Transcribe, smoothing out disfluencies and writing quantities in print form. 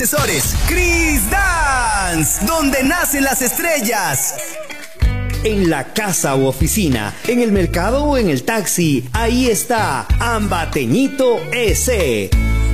Asesores Chris Dance, donde nacen las estrellas. En la casa u oficina, en el mercado o en el taxi, ahí está Ambateñito S.